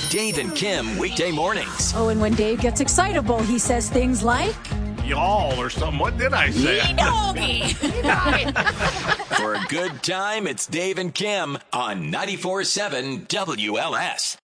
Dave and Kim weekday mornings. Oh, and when Dave gets excitable, he says things like, y'all or something. What did I say? doggy. For a good time, it's Dave and Kim on 94.7 WLS.